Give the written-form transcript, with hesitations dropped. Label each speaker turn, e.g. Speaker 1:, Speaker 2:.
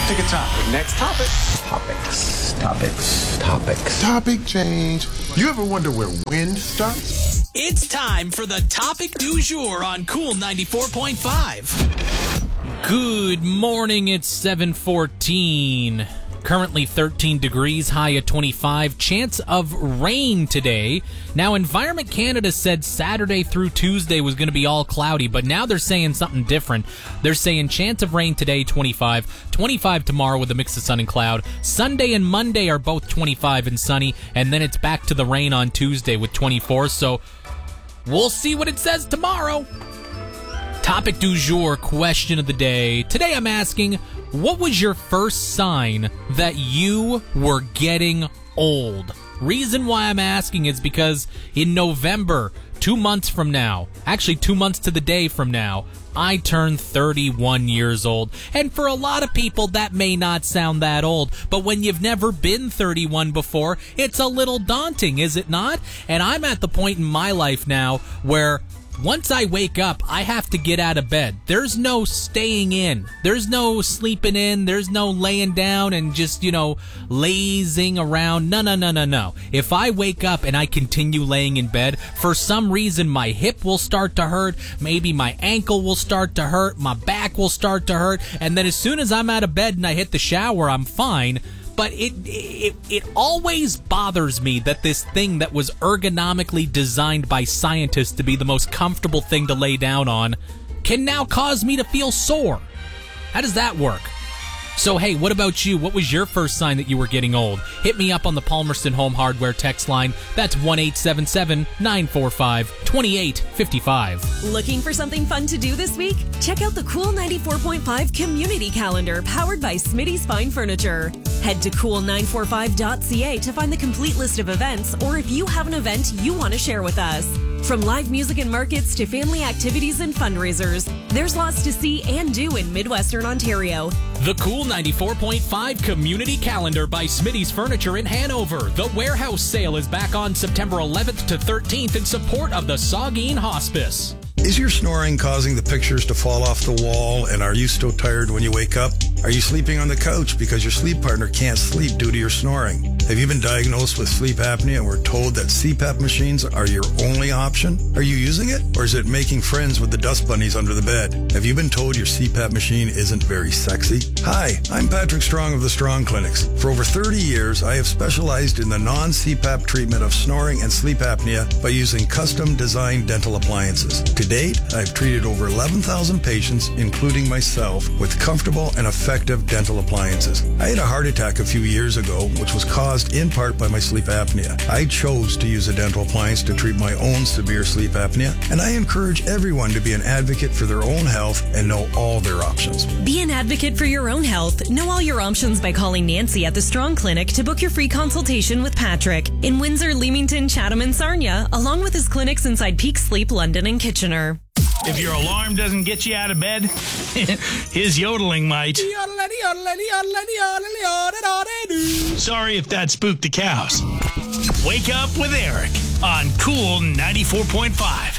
Speaker 1: Pick a topic.
Speaker 2: Next topic.
Speaker 3: Topics.
Speaker 1: Topic change. You ever wonder where wind starts?
Speaker 4: It's time for the topic du jour on Cool 94.5. Good morning, it's 7:14. Currently 13 degrees, high at 25. Chance of rain today. Now, Environment Canada said Saturday through Tuesday was going to be all cloudy, but now they're saying something different. They're saying chance of rain today, 25. 25 tomorrow with a mix of sun and cloud. Sunday and Monday are both 25 and sunny, and then it's back to the rain on Tuesday with 24, so we'll see what it says tomorrow. Topic du jour, question of the day. Today I'm asking, what was your first sign that you were getting old? Reason why I'm asking is because in November, 2 months from now, actually 2 months to the day from now, I turn 31 years old. And for a lot of people, that may not sound that old. But when you've never been 31 before, it's a little daunting, is it not? And I'm at the point in my life now where once I wake up, I have to get out of bed. There's no staying in. There's no sleeping in. There's no laying down and just, lazing around. No. If I wake up and I continue laying in bed, for some reason my hip will start to hurt. Maybe my ankle will start to hurt. My back will start to hurt. And then as soon as I'm out of bed and I hit the shower, I'm fine. But it always bothers me that this thing that was ergonomically designed by scientists to be the most comfortable thing to lay down on can now cause me to feel sore. How does that work? So, hey, what about you? What was your first sign that you were getting old? Hit me up on the Palmerston Home Hardware text line. That's 1-877-945-2855.
Speaker 5: Looking for something fun to do this week? Check out the Cool 94.5 Community Calendar powered by Smitty's Fine Furniture. Head to cool945.ca to find the complete list of events, or if you have an event you want to share with us. From live music and markets to family activities and fundraisers, there's lots to see and do in Midwestern Ontario.
Speaker 4: The Cool 94.5 Community Calendar by Smitty's Furniture in Hanover. The warehouse sale is back on September 11th to 13th in support of the Saugeen Hospice.
Speaker 3: Is your snoring causing the pictures to fall off the wall, and are you still tired when you wake up? Are you sleeping on the couch because your sleep partner can't sleep due to your snoring? Have you been diagnosed with sleep apnea and were told that CPAP machines are your only option? Are you using it, or is it making friends with the dust bunnies under the bed? Have you been told your CPAP machine isn't very sexy? Hi, I'm Patrick Strong of the Strong Clinics. For over 30 years, I have specialized in the non-CPAP treatment of snoring and sleep apnea by using custom-designed dental appliances. To date, I've treated over 11,000 patients, including myself, with comfortable and effective dental appliances. I had a heart attack a few years ago, which was caused in part by my sleep apnea. I chose to use a dental appliance to treat my own severe sleep apnea, and I encourage everyone to be an advocate for their own health and know all their options.
Speaker 5: Be an advocate for your own health. Know all your options by calling Nancy at the Strong Clinic to book your free consultation with Patrick in Windsor, Leamington, Chatham, and Sarnia, along with his clinics inside Peak Sleep, London, and Kitchener.
Speaker 6: If your alarm doesn't get you out of bed, his yodeling might. Sorry if that spooked the cows. Wake up with Eric on Cool 94.5.